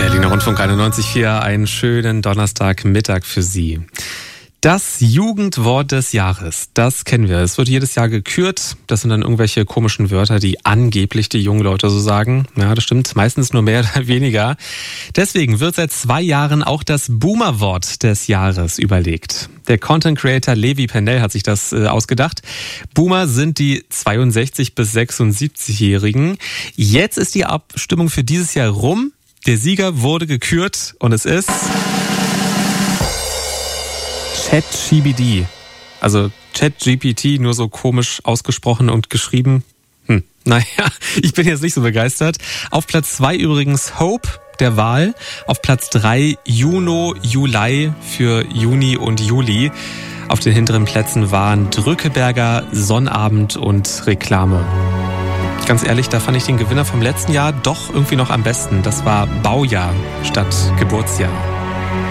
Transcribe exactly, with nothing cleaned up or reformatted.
Berliner Rundfunk einundneunzig Komma vier, einen schönen Donnerstagmittag für Sie. Das Jugendwort des Jahres, das kennen wir. Es wird jedes Jahr gekürt. Das sind dann irgendwelche komischen Wörter, die angeblich die jungen Leute so sagen. Ja, das stimmt. Meistens nur mehr oder weniger. Deswegen wird seit zwei Jahren auch das Boomer-Wort des Jahres überlegt. Der Content-Creator Levi Pendell hat sich das äh, ausgedacht. Boomer sind die zweiundsechzig- bis sechsundsiebzigjährigen. Jetzt ist die Abstimmung für dieses Jahr rum. Der Sieger wurde gekürt und es ist ChatGPT. Also ChatGPT, nur so komisch ausgesprochen und geschrieben. Hm, naja, ich bin jetzt nicht so begeistert. Auf Platz zwei übrigens Hope der Wahl. Auf Platz drei Juno, Juli für Juni und Juli. Auf den hinteren Plätzen waren Drückeberger, Sonnabend und Reklame. Ganz ehrlich, da fand ich den Gewinner vom letzten Jahr doch irgendwie noch am besten. Das war Baujahr statt Geburtsjahr.